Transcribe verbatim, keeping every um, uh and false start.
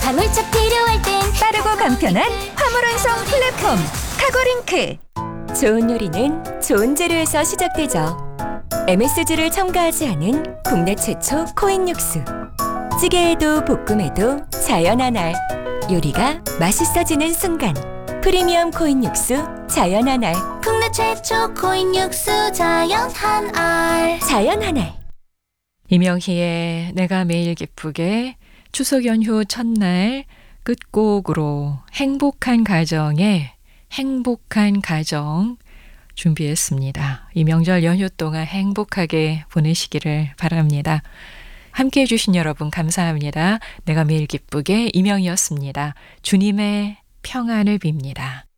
화물차 필요할 땐 빠르고 간편한 화물 운송 플랫폼 카고링크. 좋은 요리는 좋은 재료에서 시작되죠. 엠에스지를 첨가하지 않은 국내 최초 코인 육수. 찌개에도 볶음에도 자연 한알. 요리가 맛있어지는 순간. 프리미엄 코인 육수 자연 한알. 국내 최초 코인 육수 자연 한알. 자연 한알. 이명희의 내가 매일 기쁘게 추석 연휴 첫날 끝곡으로 행복한 가정의 행복한 가정 준비했습니다. 이 명절 연휴 동안 행복하게 보내시기를 바랍니다. 함께해 주신 여러분 감사합니다. 내가 매일 기쁘게 이명희였습니다. 주님의 평안을 빕니다.